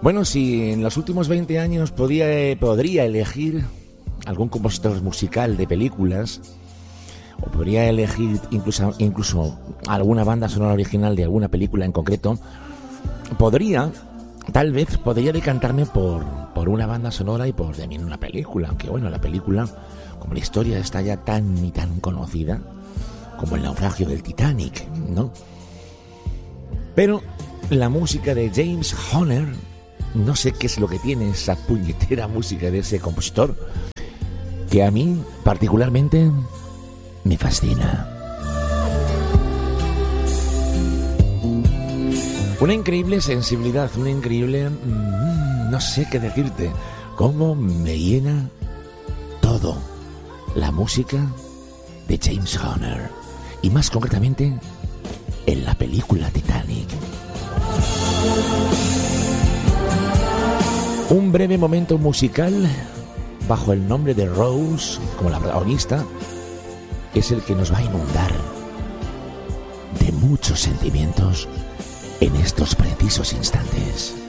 Bueno, si en los últimos 20 años podría elegir algún compositor musical de películas, o podría elegir incluso alguna banda sonora original de alguna película en concreto, tal vez podría decantarme por una banda sonora y por también una película, aunque bueno, la película, como la historia está ya tan y tan conocida como el naufragio del Titanic, ¿no? Pero la música de James Horner, no sé qué es lo que tiene esa puñetera música de ese compositor, que a mí particularmente me fascina. Una increíble sensibilidad, una increíble... no sé qué decirte, cómo me llena todo la música de James Horner, y más concretamente en la película Titanic. Un breve momento musical bajo el nombre de Rose como la protagonista es el que nos va a inundar de muchos sentimientos en estos precisos instantes.